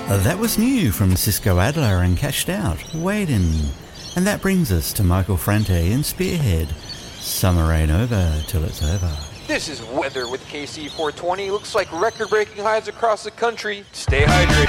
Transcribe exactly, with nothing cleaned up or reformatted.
That was new from Cisco Adler and Cashed Out, Waiting. And that brings us to Michael Franti and Spearhead. Summer ain't over till it's over. This is weather with K C four twenty. Looks like record-breaking highs across the country. Stay hydrated.